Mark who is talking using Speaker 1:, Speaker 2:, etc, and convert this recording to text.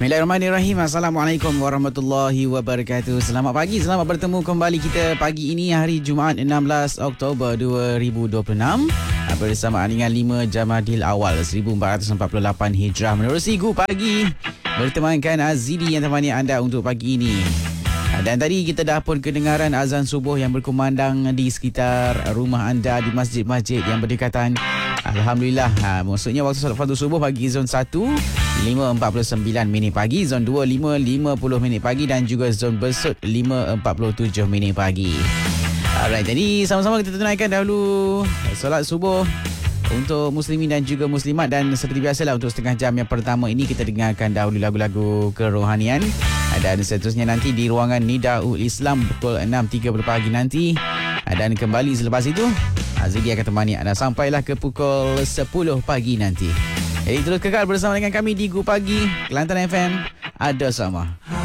Speaker 1: Bismillahirrahmanirrahim. Assalamualaikum warahmatullahi wabarakatuh. Selamat pagi, selamat bertemu kembali kita pagi ini hari Jumaat 16 Oktober 2026 bersamaan dengan 5 Jamadil Awal 1448 Hijrah. Menerusi Gu Pagi bertemankan Azidi yang temani anda untuk pagi ini. Dan tadi kita dah pun kedengaran azan subuh yang berkumandang di sekitar rumah anda, di masjid-masjid yang berdekatan. Alhamdulillah. Maksudnya waktu solat fardu subuh bagi zon 1 5.49 minit pagi, zon 2 5.50 minit pagi dan juga zon Bersut 5.47 minit pagi. Alright, jadi sama-sama kita tunaikan dahulu solat subuh untuk muslimin dan juga muslimat. Dan seperti biasalah untuk setengah jam yang pertama ini kita dengarkan dahulu lagu-lagu kerohanian. Dan seterusnya nanti di ruangan Nidaul Islam pukul 6.30 pagi nanti. Dan kembali selepas itu Azidi akan temani anda sampailah ke pukul 10 pagi nanti. Jadi terus kekal bersama dengan kami di Gu Pagi Kelantan FM. Ada sama.